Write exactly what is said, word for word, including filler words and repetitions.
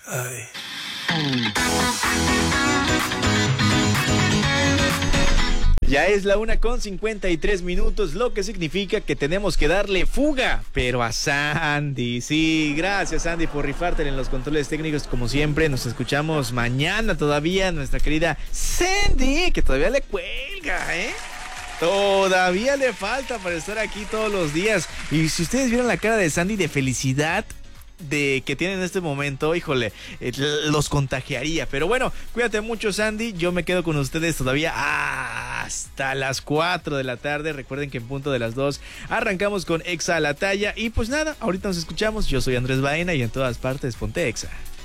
Ay. Ya es la una con cincuenta y tres minutos, lo que significa que tenemos que darle fuga, pero a Sandy. Sí, gracias Sandy por rifarte en los controles técnicos como siempre. Nos escuchamos mañana todavía, nuestra querida Sandy, que todavía le cuelga, ¿eh? Todavía le falta para estar aquí todos los días. Y si ustedes vieron la cara de Sandy de felicidad de que tienen en este momento, híjole, eh, los contagiaría. Pero bueno, cuídate mucho Sandy, yo me quedo con ustedes todavía hasta las cuatro de la tarde. Recuerden que en punto de las dos arrancamos con Exa a la talla. Y pues nada, ahorita nos escuchamos. Yo soy Andrés Baena y en todas partes ponte Exa.